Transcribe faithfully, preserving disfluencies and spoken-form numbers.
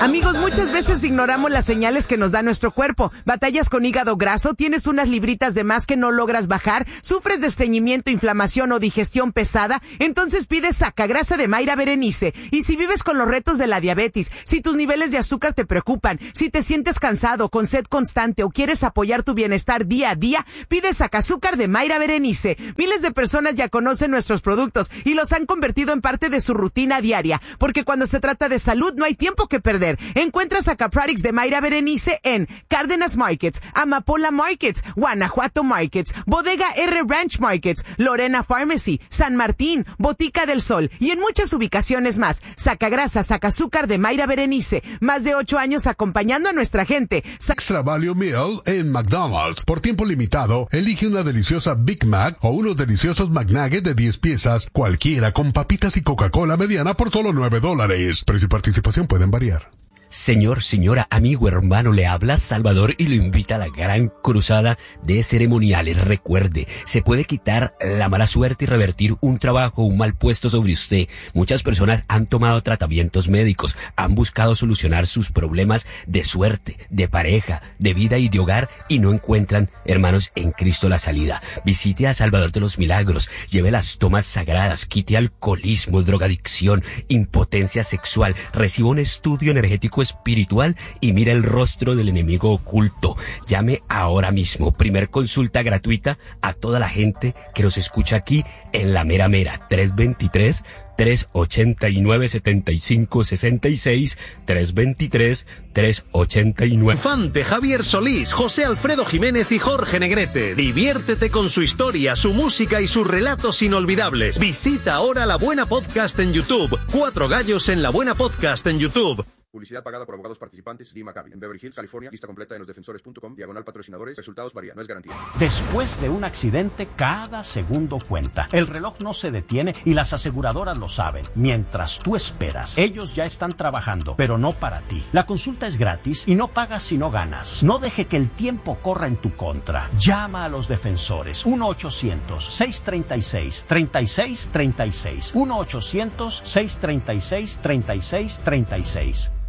Amigos, muchas veces ignoramos las señales que nos da nuestro cuerpo. Batallas con hígado graso, tienes unas libritas de más que no logras bajar, sufres de estreñimiento, inflamación o digestión pesada, entonces pide Sacagrasa de Mayra Berenice. Y si vives con los retos de la diabetes, si tus niveles de azúcar te preocupan, si te sientes cansado, con sed constante o quieres apoyar tu bienestar día a día, pide Sacazúcar de Mayra Berenice. Miles de personas ya conocen nuestros productos y los han convertido en parte de su rutina diaria, porque cuando se trata de salud no hay tiempo que perder. Encuentra Sacaprotix de Mayra Berenice en Cárdenas Markets, Amapola Markets, Guanajuato Markets, Bodega R Ranch Markets, Lorena Pharmacy, San Martín, Botica del Sol y en muchas ubicaciones más. Sacagrasa, Sacazúcar de Mayra Berenice. Más de ocho años acompañando a nuestra gente. Sa- Extra Value Meal en McDonald's. Por tiempo limitado, elige una deliciosa Big Mac o unos deliciosos McNuggets de diez piezas, cualquiera con papitas y Coca-Cola mediana por solo nueve dólares. Precio y participación pueden variar. Señor, señora, amigo, hermano, le habla Salvador y lo invita a la gran cruzada de ceremoniales. Recuerde, se puede quitar la mala suerte y revertir un trabajo, un mal puesto sobre usted. Muchas personas han tomado tratamientos médicos, han buscado solucionar sus problemas de suerte, de pareja, de vida y de hogar y no encuentran, hermanos, en Cristo la salida. Visite a Salvador de los Milagros, lleve las tomas sagradas, quite alcoholismo, drogadicción, impotencia sexual, reciba un estudio energético espiritual y mira el rostro del enemigo oculto. Llame ahora mismo. Primer consulta gratuita a toda la gente que nos escucha aquí en La Mera Mera. tres veintitrés, tres ochenta y nueve, setenta y cinco sesenta y seis, tres veintitrés, tres ochenta y nueve. Infante, Javier Solís, José Alfredo Jiménez y Jorge Negrete. Diviértete con su historia, su música y sus relatos inolvidables. Visita ahora La Buena Podcast en YouTube. Cuatro gallos en La Buena Podcast en YouTube. Publicidad pagada por abogados participantes. Lee Maccabi. En Beverly Hills, California. Lista completa en losdefensores punto com. Diagonal patrocinadores. Resultados varían. No es garantía. Después de un accidente, cada segundo cuenta. El reloj no se detiene y las aseguradoras lo saben. Mientras tú esperas, ellos ya están trabajando, pero no para ti. La consulta es gratis y no pagas si no ganas. No deje que el tiempo corra en tu contra. Llama a los defensores. uno ochocientos, seiscientos treinta y seis, treinta y seis treinta y seis. uno ochocientos, seiscientos treinta y seis, treinta y seis treinta y seis.